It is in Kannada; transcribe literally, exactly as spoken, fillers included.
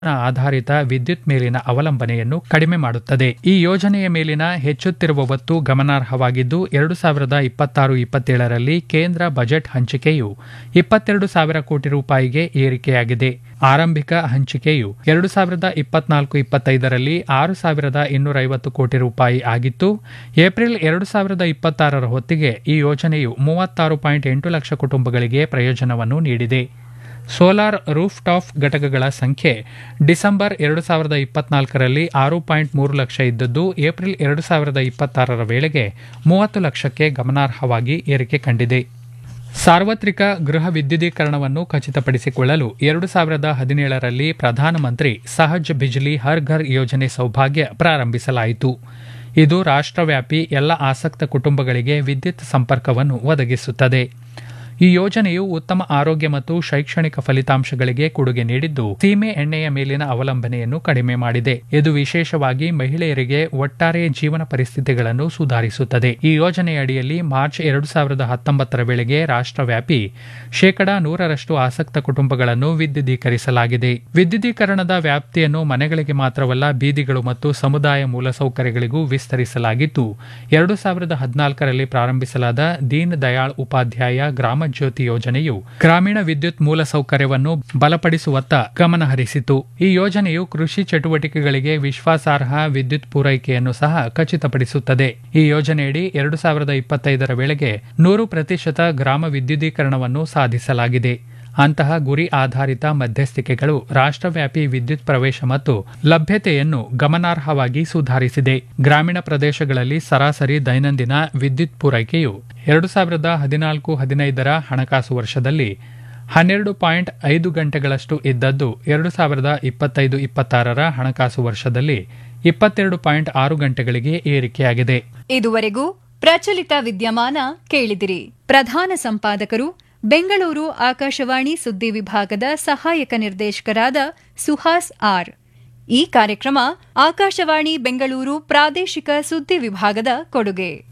ಆಧಾರಿತ ವಿದ್ಯುತ್ ಮೇಲಿನ ಅವಲಂಬನೆಯನ್ನು ಕಡಿಮೆ ಮಾಡುತ್ತದೆ. ಈ ಯೋಜನೆಯ ಮೇಲಿನ ಹೆಚ್ಚುತ್ತಿರುವ ಒತ್ತು ಗಮನಾರ್ಹವಾಗಿದ್ದು, ಎರಡು ಸಾವಿರದ ಇಪ್ಪತ್ತಾರು ಇಪ್ಪತ್ತೇಳರಲ್ಲಿ ಕೇಂದ್ರ ಬಜೆಟ್ ಹಂಚಿಕೆಯು ಇಪ್ಪತ್ತೆರಡು ಸಾವಿರ ಕೋಟಿ ರೂಪಾಯಿಗೆ ಏರಿಕೆಯಾಗಿದೆ. ಆರಂಭಿಕ ಹಂಚಿಕೆಯು ಎರಡು ಸಾವಿರದ ಇಪ್ಪತ್ನಾಲ್ಕು ಇಪ್ಪತ್ತೈದರಲ್ಲಿ ಆರು ಸಾವಿರದ ಇನ್ನೂರ ಐವತ್ತು ಕೋಟಿ ರೂಪಾಯಿ ಆಗಿತ್ತು. ಏಪ್ರಿಲ್ ಎರಡು ಸಾವಿರದ ಇಪ್ಪತ್ತಾರರ ಹೊತ್ತಿಗೆ ಈ ಯೋಜನೆಯು ಮೂವತ್ತಾರು ಪಾಯಿಂಟ್ ಎಂಟು ಲಕ್ಷ ಕುಟುಂಬಗಳಿಗೆ ಪ್ರಯೋಜನವನ್ನು ನೀಡಿದೆ. ಸೋಲಾರ್ ರೂಫ್ ಟಾಪ್ ಘಟಕಗಳ ಸಂಖ್ಯೆ ಡಿಸೆಂಬರ್ ಎರಡು ಸಾವಿರದ ಇಪ್ಪತ್ನಾಲ್ಕರಲ್ಲಿ ಆರು ಪಾಯಿಂಟ್ ಮೂರು ಲಕ್ಷ ಇದ್ದದ್ದು ಏಪ್ರಿಲ್ ಎರಡು ಸಾವಿರದ ಇಪ್ಪತ್ತಾರರ ವೇಳೆಗೆ ಮೂವತ್ತು ಲಕ್ಷಕ್ಕೆ ಗಮನಾರ್ಹವಾಗಿ ಏರಿಕೆ ಕಂಡಿದೆ. ಸಾರ್ವತ್ರಿಕ ಗೃಹ ವಿದ್ಯುದೀಕರಣವನ್ನು ಖಚಿತಪಡಿಸಿಕೊಳ್ಳಲು ಎರಡು ಸಾವಿರದ ಹದಿನೇಳರಲ್ಲಿ ಪ್ರಧಾನಮಂತ್ರಿ ಸಹಜ್ ಬಿಜ್ಲಿ ಹರ್ ಘರ್ ಯೋಜನೆ ಸೌಭಾಗ್ಯ ಪ್ರಾರಂಭಿಸಲಾಯಿತು. ಇದು ರಾಷ್ಟ್ರವ್ಯಾಪಿ ಎಲ್ಲ ಆಸಕ್ತ ಕುಟುಂಬಗಳಿಗೆ ವಿದ್ಯುತ್ ಸಂಪರ್ಕವನ್ನು ಒದಗಿಸುತ್ತದೆ. ಈ ಯೋಜನೆಯು ಉತ್ತಮ ಆರೋಗ್ಯ ಮತ್ತು ಶೈಕ್ಷಣಿಕ ಫಲಿತಾಂಶಗಳಿಗೆ ಕೊಡುಗೆ ನೀಡಿದ್ದು, ಸೀಮೆ ಎಣ್ಣೆಯ ಮೇಲಿನ ಅವಲಂಬನೆಯನ್ನು ಕಡಿಮೆ ಮಾಡಿದೆ. ಇದು ವಿಶೇಷವಾಗಿ ಮಹಿಳೆಯರಿಗೆ ಒಟ್ಟಾರೆ ಜೀವನ ಪರಿಸ್ಥಿತಿಗಳನ್ನು ಸುಧಾರಿಸುತ್ತದೆ. ಈ ಯೋಜನೆಯ ಅಡಿಯಲ್ಲಿ ಮಾರ್ಚ್ ಎರಡು ಸಾವಿರದ ಹತ್ತೊಂಬತ್ತರ ವೇಳೆಗೆ ರಾಷ್ಟ್ರವ್ಯಾಪಿ ಶೇಕಡಾ ನೂರರಷ್ಟು ಆಸಕ್ತ ಕುಟುಂಬಗಳನ್ನು ವಿದ್ಯುದೀಕರಿಸಲಾಗಿದೆ. ವಿದ್ಯುದೀಕರಣದ ವ್ಯಾಪ್ತಿಯನ್ನು ಮನೆಗಳಿಗೆ ಮಾತ್ರವಲ್ಲ, ಬೀದಿಗಳು ಮತ್ತು ಸಮುದಾಯ ಮೂಲಸೌಕರ್ಯಗಳಿಗೂ ವಿಸ್ತರಿಸಲಾಗಿದ್ದು, ಎರಡು ಸಾವಿರದ ಹದಿನಾಲ್ಕರಲ್ಲಿ ಪ್ರಾರಂಭಿಸಲಾದ ದೀನ್ ದಯಾಳ್ ಉಪಾಧ್ಯಾಯ ಗ್ರಾಮ ಜ್ಯೋತಿ ಯೋಜನೆಯು ಗ್ರಾಮೀಣ ವಿದ್ಯುತ್ ಮೂಲಸೌಕರ್ಯವನ್ನು ಬಲಪಡಿಸುವತ್ತ ಗಮನಹರಿಸಿತು. ಈ ಯೋಜನೆಯು ಕೃಷಿ ಚಟುವಟಿಕೆಗಳಿಗೆ ವಿಶ್ವಾಸಾರ್ಹ ವಿದ್ಯುತ್ ಪೂರೈಕೆಯನ್ನು ಸಹ ಖಚಿತಪಡಿಸುತ್ತದೆ. ಈ ಯೋಜನೆಯಡಿ ಎರಡು ಸಾವಿರದ ಇಪ್ಪತ್ತೈದರ ವೇಳೆಗೆ ನೂರು ಪ್ರತಿಶತ ಗ್ರಾಮ ವಿದ್ಯುದೀಕರಣವನ್ನು ಸಾಧಿಸಲಾಗಿದೆ. ಅಂತಹ ಗುರಿ ಆಧಾರಿತ ಮಧ್ಯಸ್ಥಿಕೆಗಳು ರಾಷ್ಟ್ರವ್ಯಾಪಿ ವಿದ್ಯುತ್ ಪ್ರವೇಶ ಮತ್ತು ಲಭ್ಯತೆಯನ್ನು ಗಮನಾರ್ಹವಾಗಿ ಸುಧಾರಿಸಿದೆ. ಗ್ರಾಮೀಣ ಪ್ರದೇಶಗಳಲ್ಲಿ ಸರಾಸರಿ ದೈನಂದಿನ ವಿದ್ಯುತ್ ಪೂರೈಕೆಯು ಎರಡು ಸಾವಿರದ ಹದಿನಾಲ್ಕು ಹದಿನೈದರ ಹಣಕಾಸು ವರ್ಷದಲ್ಲಿ ಹನ್ನೆರಡು ಪಾಯಿಂಟ್ ಐದು ಗಂಟೆಗಳಷ್ಟು ಇದ್ದದ್ದು ಎರಡು ಸಾವಿರದ ಇಪ್ಪತ್ತೈದು ಇಪ್ಪತ್ತಾರರ ಹಣಕಾಸು ವರ್ಷದಲ್ಲಿ ಇಪ್ಪತ್ತೆರಡು ಪಾಯಿಂಟ್ ಆರು ಗಂಟೆಗಳಿಗೆ ಏರಿಕೆಯಾಗಿದೆ. ಇದುವರೆಗೂ ಪ್ರಚಲಿತ ವಿದ್ಯಮಾನ ಕೇಳಿದಿರಿ. ಪ್ರಧಾನ ಸಂಪಾದಕರು ಬೆಂಗಳೂರು ಆಕಾಶವಾಣಿ ಸುದ್ದಿ ವಿಭಾಗದ ಸಹಾಯಕ ನಿರ್ದೇಶಕರಾದ ಸುಹಾಸ್ ಆರ್. ಈ ಕಾರ್ಯಕ್ರಮ ಆಕಾಶವಾಣಿ ಬೆಂಗಳೂರು ಪ್ರಾದೇಶಿಕ ಸುದ್ದಿ ವಿಭಾಗದ ಕೊಡುಗೆ.